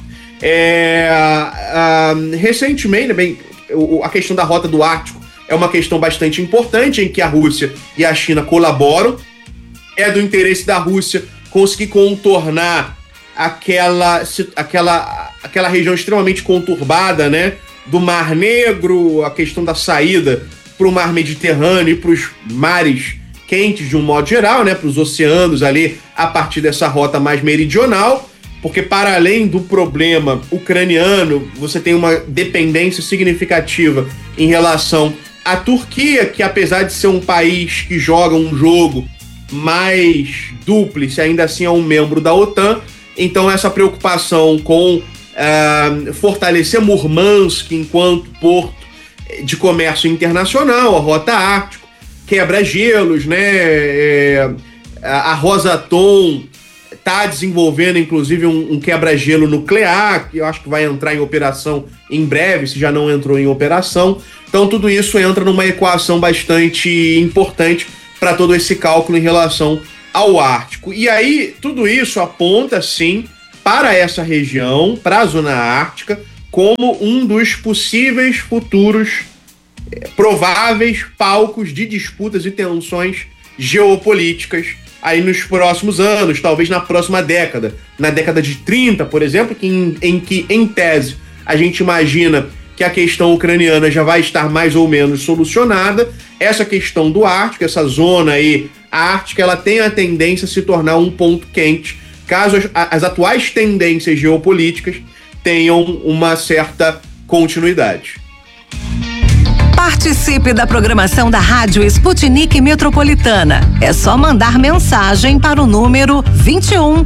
S3: Recentemente, a questão da rota do Ártico é uma questão bastante importante, em que a Rússia e a China colaboram. É do interesse da Rússia conseguir contornar aquela região extremamente conturbada, né, do Mar Negro, a questão da saída para o Mar Mediterrâneo e para os mares quentes de um modo geral, né, para os oceanos ali, a partir dessa rota mais meridional, porque para além do problema ucraniano, você tem uma dependência significativa em relação à Turquia, que apesar de ser um país que joga um jogo mais dúplice, ainda assim é um membro da OTAN. Então essa preocupação com fortalecer Murmansk enquanto porto de comércio internacional, a Rota Ártico, quebra-gelos, né? A Rosatom está desenvolvendo, inclusive, um quebra-gelo nuclear, que eu acho que vai entrar em operação em breve, se já não entrou em operação. Então, tudo isso entra numa equação bastante importante para todo esse cálculo em relação ao Ártico. E aí, tudo isso aponta, sim, para essa região, para a Zona Ártica, como um dos possíveis futuros, prováveis palcos de disputas e tensões geopolíticas aí nos próximos anos, talvez na próxima década. Na década de 30, por exemplo, em que, em tese, a gente imagina que a questão ucraniana já vai estar mais ou menos solucionada. Essa questão do Ártico, essa zona aí ártica, ela tem a tendência a se tornar um ponto quente, caso as atuais tendências geopolíticas tenham uma certa continuidade.
S2: Participe da programação da Rádio Sputnik Metropolitana. É só mandar mensagem para o número 21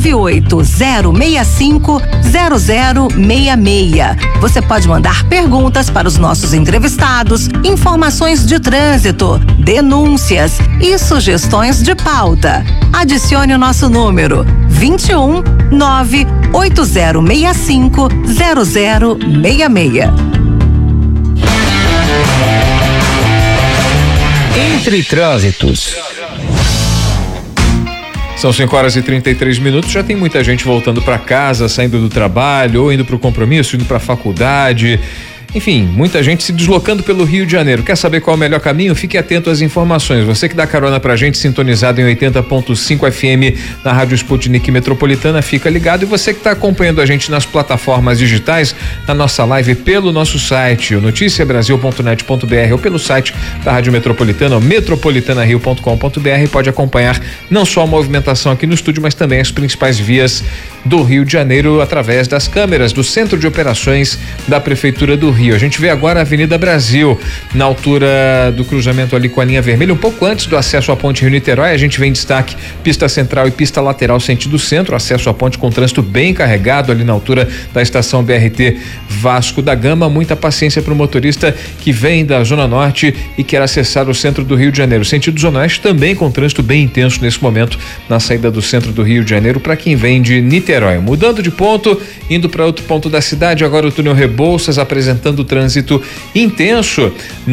S2: 98065 0066. Você pode mandar perguntas para os nossos entrevistados, informações de trânsito, denúncias e sugestões de pauta. Adicione o nosso número 21 98065 0066.
S8: Entre trânsitos.
S1: São 5h33, já tem muita gente voltando para casa, saindo do trabalho, ou indo para o compromisso, indo para a faculdade. Enfim, muita gente se deslocando pelo Rio de Janeiro. Quer saber qual é o melhor caminho? Fique atento às informações. Você que dá carona pra gente, sintonizado em 80.5 FM na Rádio Sputnik Metropolitana, fica ligado. E você que está acompanhando a gente nas plataformas digitais, na nossa live pelo nosso site, o noticiabrasil.net.br, ou pelo site da Rádio Metropolitana, metropolitanario.com.br, pode acompanhar não só a movimentação aqui no estúdio, mas também as principais vias do Rio de Janeiro através das câmeras do Centro de Operações da Prefeitura do Rio. A gente vê agora a Avenida Brasil, na altura do cruzamento ali com a linha vermelha, um pouco antes do acesso à ponte Rio-Niterói. A gente vê em destaque pista central e pista lateral sentido centro, acesso à ponte com trânsito bem carregado ali na altura da estação BRT Vasco da Gama. Muita paciência para o motorista que vem da Zona Norte e quer acessar o centro do Rio de Janeiro. Sentido Zona Oeste também com trânsito bem intenso nesse momento na saída do centro do Rio de Janeiro para quem vem de Niterói. Mudando de ponto, indo para outro ponto da cidade, agora o túnel Rebouças apresentando trânsito intenso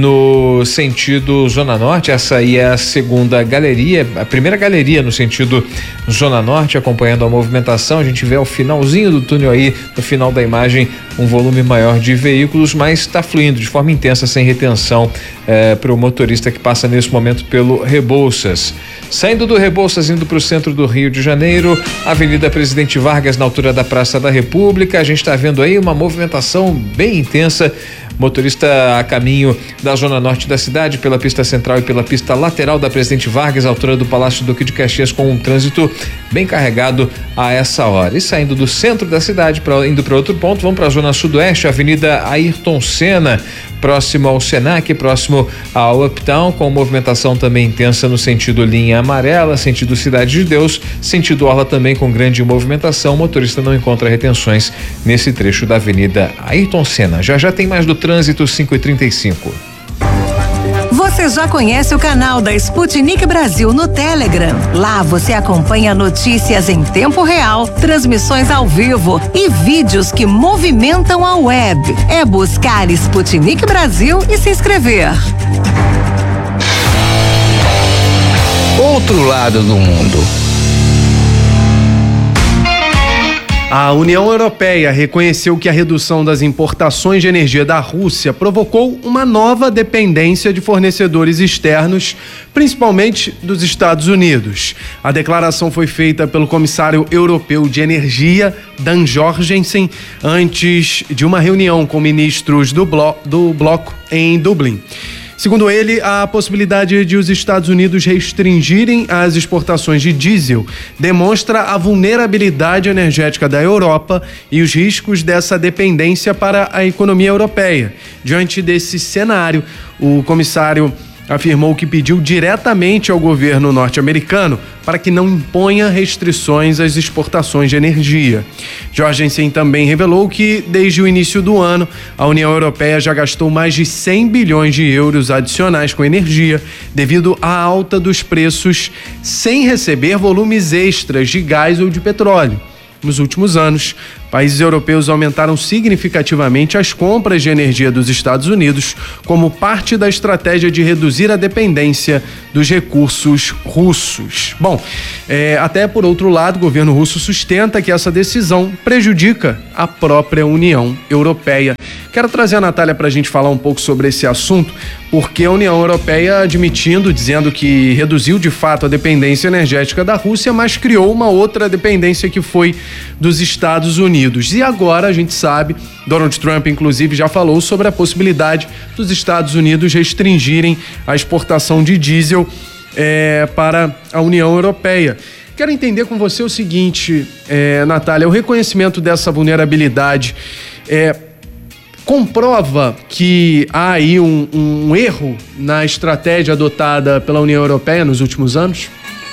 S1: no sentido Zona Norte. Essa aí é a segunda galeria, a primeira galeria no sentido Zona Norte, acompanhando a movimentação. A gente vê ao finalzinho do túnel aí, no final da imagem, um volume maior de veículos, mas está fluindo de forma intensa, sem retenção para o motorista que passa nesse momento pelo Rebouças. Saindo do Rebouças, indo para o centro do Rio de Janeiro, Avenida Presidente Vargas, na altura da Praça da República, a gente está vendo aí uma movimentação bem intensa. Motorista a caminho da zona norte da cidade, pela pista central e pela pista lateral da Presidente Vargas, altura do Palácio Duque de Caxias, com um trânsito bem carregado a essa hora. E saindo do centro da cidade, indo para outro ponto, vamos para a zona sudoeste, Avenida Ayrton Senna, próximo ao Senac, próximo ao Uptown, com movimentação também intensa no sentido linha amarela, sentido Cidade de Deus, sentido Orla também com grande movimentação. O motorista não encontra retenções nesse trecho da Avenida Ayrton Senna. Já tem mais do trânsito, 5h35.
S2: Você já conhece o canal da Sputnik Brasil no Telegram? Lá você acompanha notícias em tempo real, transmissões ao vivo e vídeos que movimentam a web. É buscar Sputnik Brasil e se inscrever.
S8: Outro lado do mundo.
S4: A União Europeia reconheceu que a redução das importações de energia da Rússia provocou uma nova dependência de fornecedores externos, principalmente dos Estados Unidos. A declaração foi feita pelo comissário europeu de energia, Dan Jorgensen, antes de uma reunião com ministros do bloco em Dublin. Segundo ele, a possibilidade de os Estados Unidos restringirem as exportações de diesel demonstra a vulnerabilidade energética da Europa e os riscos dessa dependência para a economia europeia. Diante desse cenário, o comissário afirmou que pediu diretamente ao governo norte-americano para que não imponha restrições às exportações de energia. Jorgensen também revelou que, desde o início do ano, a União Europeia já gastou mais de 100 bilhões de euros adicionais com energia devido à alta dos preços, sem receber volumes extras de gás ou de petróleo. Nos últimos anos, países europeus aumentaram significativamente as compras de energia dos Estados Unidos como parte da estratégia de reduzir a dependência dos recursos russos. Bom, até por outro lado, o governo russo sustenta que essa decisão prejudica a própria União Europeia. Quero trazer a Natália para a gente falar um pouco sobre esse assunto, porque a União Europeia dizendo que reduziu de fato a dependência energética da Rússia, mas criou uma outra dependência que foi dos Estados Unidos. E agora a gente sabe, Donald Trump inclusive já falou sobre a possibilidade dos Estados Unidos restringirem a exportação de diesel para a União Europeia. Quero entender com você o seguinte, Natália, o reconhecimento dessa vulnerabilidade comprova que há aí um erro na estratégia adotada pela União Europeia nos últimos anos?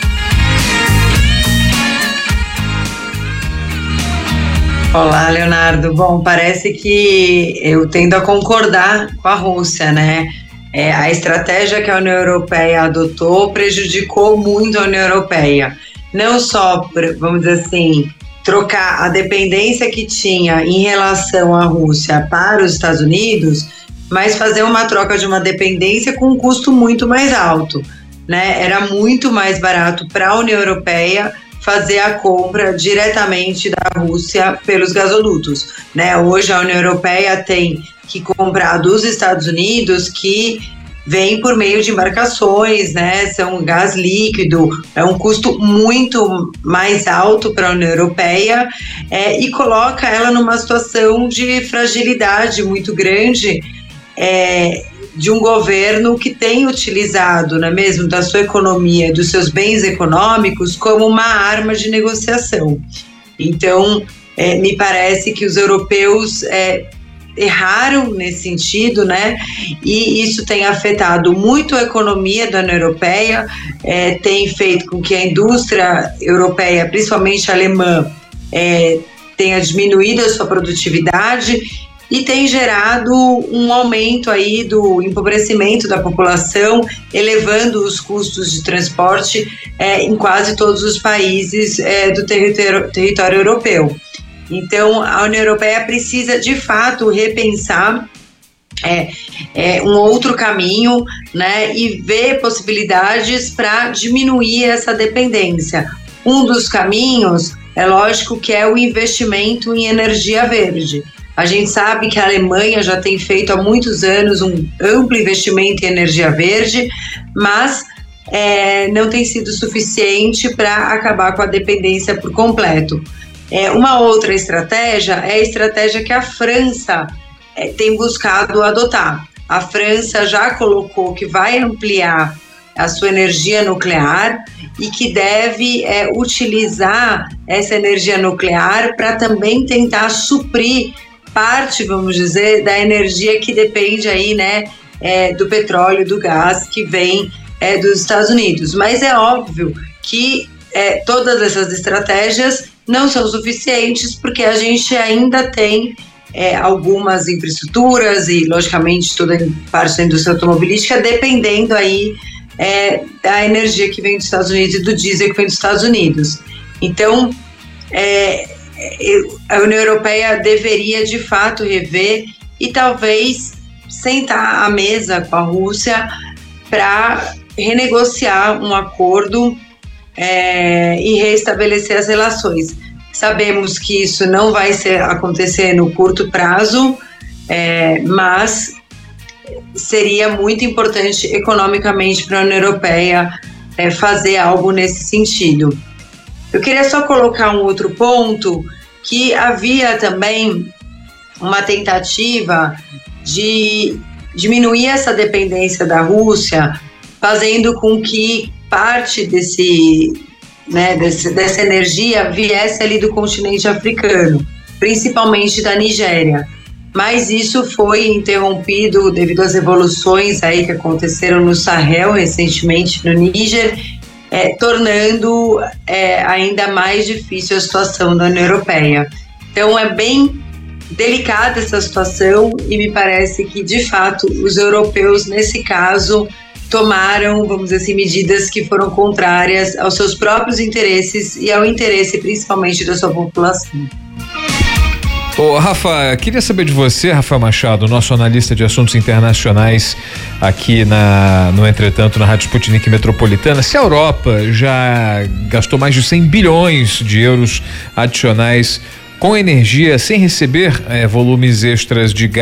S5: Olá, Leonardo. Bom, parece que eu tendo a concordar com a Rússia, né? A estratégia que a União Europeia adotou prejudicou muito a União Europeia. Não só, vamos dizer assim, trocar a dependência que tinha em relação à Rússia para os Estados Unidos, mas fazer uma troca de uma dependência com um custo muito mais alto, né? Era muito mais barato para a União Europeia fazer a compra diretamente da Rússia pelos gasodutos, né? Hoje a União Europeia tem que comprar dos Estados Unidos, que vem por meio de embarcações, né? São gás líquido, é um custo muito mais alto para a União Europeia e coloca ela numa situação de fragilidade muito grande de um governo que tem utilizado, não é mesmo, da sua economia, dos seus bens econômicos como uma arma de negociação. Então, me parece que os europeus erraram nesse sentido, né? E isso tem afetado muito a economia da União Europeia, tem feito com que a indústria europeia, principalmente alemã, tenha diminuído a sua produtividade e tem gerado um aumento aí do empobrecimento da população, elevando os custos de transporte em quase todos os países do território europeu. Então, a União Europeia precisa, de fato, repensar um outro caminho, né, e ver possibilidades para diminuir essa dependência. Um dos caminhos, é lógico, que é o investimento em energia verde. A gente sabe que a Alemanha já tem feito há muitos anos um amplo investimento em energia verde, mas não tem sido suficiente para acabar com a dependência por completo. Uma outra estratégia é a estratégia que a França tem buscado adotar. A França já colocou que vai ampliar a sua energia nuclear e que deve utilizar essa energia nuclear para também tentar suprir parte, vamos dizer, da energia que depende aí, né, do petróleo, do gás que vem dos Estados Unidos. Mas é óbvio que todas essas estratégias não são suficientes, porque a gente ainda tem algumas infraestruturas e, logicamente, toda parte da indústria automobilística dependendo aí da energia que vem dos Estados Unidos e do diesel que vem dos Estados Unidos. Então, a União Europeia deveria, de fato, rever e talvez sentar à mesa com a Rússia para renegociar um acordo e restabelecer as relações. Sabemos que isso não vai acontecer no curto prazo, mas seria muito importante economicamente para a União Europeia fazer algo nesse sentido. Eu queria só colocar um outro ponto, que havia também uma tentativa de diminuir essa dependência da Rússia, fazendo com que parte dessa energia viesse ali do continente africano, principalmente da Nigéria. mas isso foi interrompido devido às revoluções aí que aconteceram no Sahel recentemente, no Níger, tornando ainda mais difícil a situação da União Europeia. Então é bem delicada essa situação e me parece que, de fato, os europeus, nesse caso, tomaram, vamos dizer assim, medidas que foram contrárias aos seus próprios interesses e ao interesse principalmente da sua população.
S1: Ô, Rafa, queria saber de você, Rafael Machado, nosso analista de assuntos internacionais aqui no Entretanto, na Rádio Sputnik Metropolitana, se a Europa já gastou mais de 100 bilhões de euros adicionais com energia sem receber volumes extras de gás